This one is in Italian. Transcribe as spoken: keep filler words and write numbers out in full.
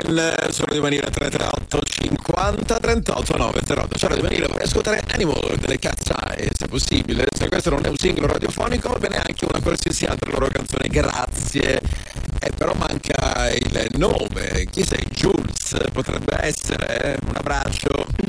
con Solo di Vanilla tre tre otto cinquanta trentotto nove zero otto. Solo di Vanilla, vorrei ascoltare Animal delle Cat's Eye, se possibile. Se questo non è un singolo radiofonico, va bene anche una qualsiasi altra loro canzone, grazie. Eh, però manca il nome, chi sei? Jules potrebbe essere, un abbraccio.